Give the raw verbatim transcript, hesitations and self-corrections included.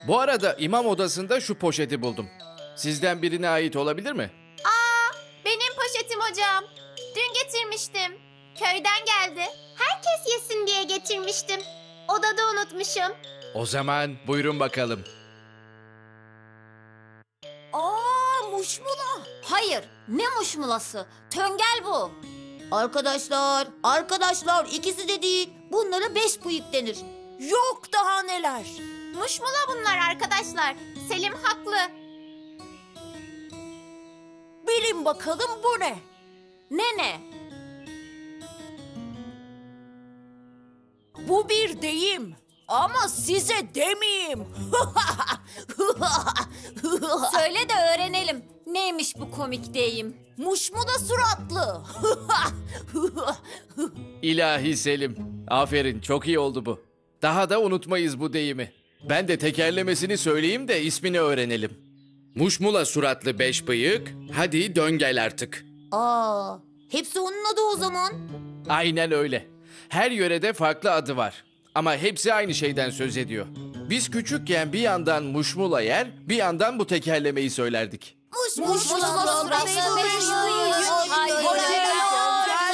Bu arada imam odasında şu poşeti buldum. Sizden birine ait olabilir mi? Aa, benim poşetim hocam. Dün getirmiştim. Köyden geldi. Herkes yesin diye getirmiştim. Odada unutmuşum. O zaman buyurun bakalım. Aa, muşmula. Hayır, ne muşmulası? Töngel bu. Arkadaşlar, arkadaşlar ikisi de değil. Bunlara beş bıyık denir. Yok daha neler. Muşmula bunlar arkadaşlar. Selim haklı. Bilin bakalım bu ne? Ne ne? Bu bir deyim. Ama size demeyeyim. Söyle de öğrenelim. Neymiş bu komik deyim? Muşmula suratlı. İlahi Selim. Aferin, çok iyi oldu bu. Daha da unutmayız bu deyimi. Ben de tekerlemesini söyleyeyim de ismini öğrenelim. Muşmula suratlı beş bıyık, hadi dön gel artık. Aa, hepsi onun adı o zaman. Aynen öyle. Her yörede farklı adı var. Ama hepsi aynı şeyden söz ediyor. Biz küçükken bir yandan muşmula yer, bir yandan bu tekerlemeyi söylerdik. Muşmula suratlı beş bıyık. Hayır.